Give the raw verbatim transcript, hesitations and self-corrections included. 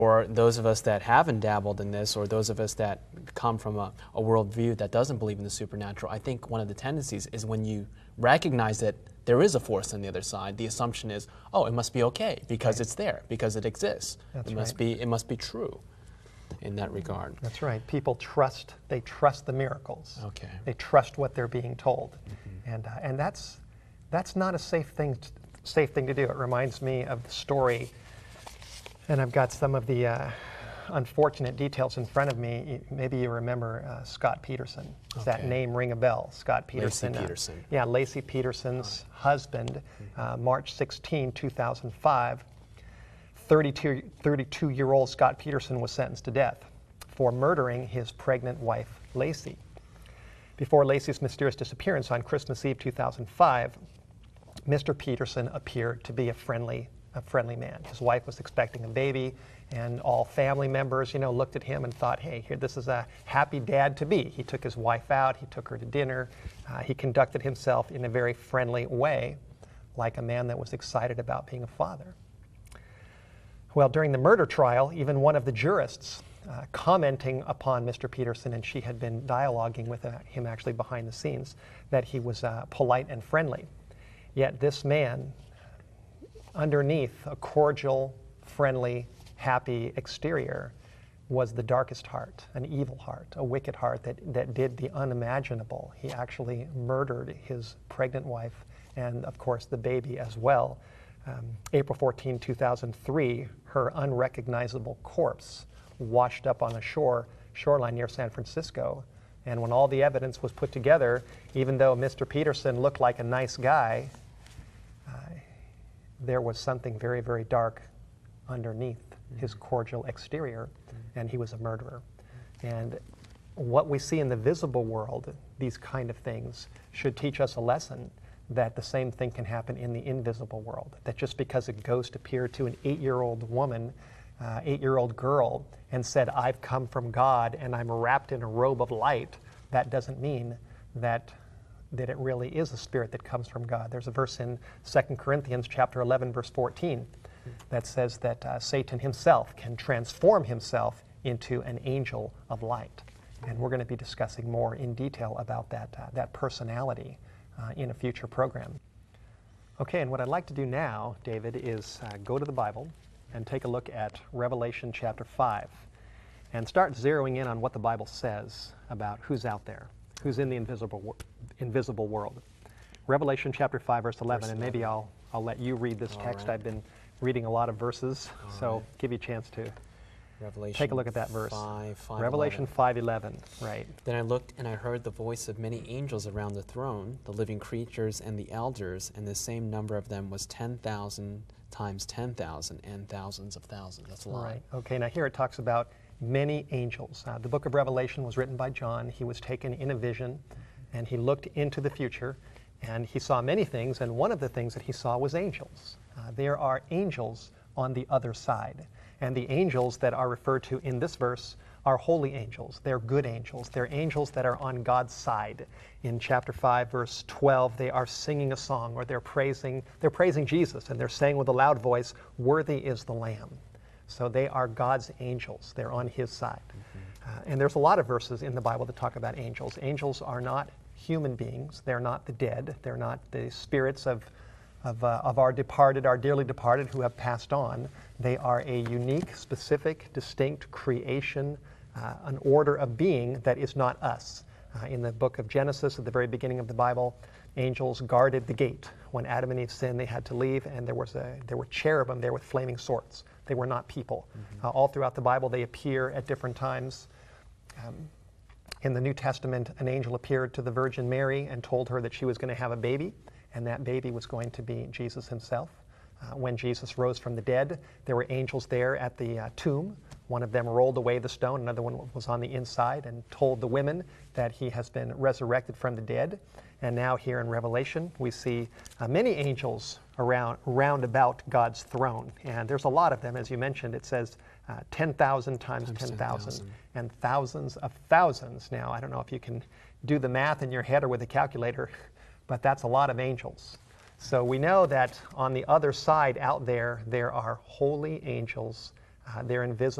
For those of us that haven't dabbled in this, or those of us that come from a, a worldview that doesn't believe in the supernatural, I think one of the tendencies is when you recognize that there is a force on the other side, the assumption is, oh, it must be okay because right. it's there, because it exists. That's it must right. be, it must be true in that regard. That's right. People trust, they trust the miracles. Okay. They trust what they're being told. Mm-hmm. And, uh, and that's, that's not a safe thing, to, safe thing to do. It reminds me of the story, and I've got some of the uh, unfortunate details in front of me. Maybe you remember uh, Scott Peterson. Does Okay. that name ring a bell? Scott Peterson. Lacey Peterson. Uh, yeah, Lacey Peterson's oh. husband, mm-hmm. uh, March sixteenth, two thousand five. thirty-two-year-old Scott Peterson was sentenced to death for murdering his pregnant wife, Lacey. Before Lacey's mysterious disappearance on Christmas Eve two thousand five, Mister Peterson appeared to be a friendly, a friendly man. His wife was expecting a baby, and all family members, you know, looked at him and thought, hey, here, this is a happy dad to be. He took his wife out, he took her to dinner, uh, he conducted himself in a very friendly way, like a man that was excited about being a father. Well, during the murder trial, even one of the jurists uh, commenting upon Mister Peterson, and she had been dialoguing with uh, him actually behind the scenes, that he was uh, polite and friendly. Yet this man, underneath a cordial, friendly, happy exterior, was the darkest heart, an evil heart, a wicked heart that, that did the unimaginable. He actually murdered his pregnant wife and, of course, the baby as well. Um, April fourteenth, two thousand three, her unrecognizable corpse washed up on a shore, shoreline near San Francisco. And when all the evidence was put together, even though Mister Peterson looked like a nice guy, uh, there was something very, very dark underneath mm-hmm. his cordial exterior, mm-hmm. and he was a murderer. And what we see in the visible world, these kind of things, should teach us a lesson that the same thing can happen in the invisible world. That just because a ghost appeared to an eight-year-old woman, uh, eight-year-old girl, and said, I've come from God and I'm wrapped in a robe of light, that doesn't mean that, that it really is a spirit that comes from God. There's a verse in Second Corinthians chapter eleven, verse fourteen, that says that uh, Satan himself can transform himself into an angel of light. And we're going to be discussing more in detail about that, uh, that personality Uh, in a future program. Okay, and what I'd like to do now, David, is uh, go to the Bible and take a look at Revelation chapter five and start zeroing in on what the Bible says about who's out there, who's in the invisible, wor invisible world. Revelation chapter five, verse eleven, verse and maybe I'll, I'll let you read this All text. Right. I've been reading a lot of verses, All so right. give you a chance to Revelation take a look at that verse. five, five, Revelation five eleven, right. Then I looked and I heard the voice of many angels around the throne, the living creatures and the elders, and the same number of them was ten thousand times ten thousand and thousands of thousands. That's a lot. Right. Okay, now here it talks about many angels. Uh, the book of Revelation was written by John. He was taken in a vision, and he looked into the future, and he saw many things, and one of the things that he saw was angels. Uh, there are angels on the other side. And the angels that are referred to in this verse are holy angels. They're good angels. They're angels that are on God's side. In chapter five, verse twelve, they are singing a song, or they're praising, they're praising Jesus, and they're saying with a loud voice, "Worthy is the Lamb." So they are God's angels. They're on his side. Mm-hmm. uh, and there's a lot of verses in the Bible that talk about angels. Angels are not human beings. They're not the dead. They're not the spirits of Of, uh, of our departed, our dearly departed who have passed on. They are a unique, specific, distinct creation, uh, an order of being that is not us. Uh, in the book of Genesis, at the very beginning of the Bible, angels guarded the gate. When Adam and Eve sinned, they had to leave, and there was a there were cherubim there with flaming swords. They were not people. Mm-hmm. uh, all throughout the Bible, they appear at different times. Um, in the New Testament, an angel appeared to the Virgin Mary and told her that she was going to have a baby, and that baby was going to be Jesus himself. Uh, when Jesus rose from the dead, there were angels there at the uh, tomb. One of them rolled away the stone, another one was on the inside and told the women that he has been resurrected from the dead. And now here in Revelation, we see uh, many angels around, round about God's throne. And there's a lot of them, as you mentioned. It says uh, ten thousand times ten thousand and thousands of thousands. Now, I don't know if you can do the math in your head or with a calculator, but that's a lot of angels. So we know that on the other side out there, there are holy angels uh, Uh, they're invisible.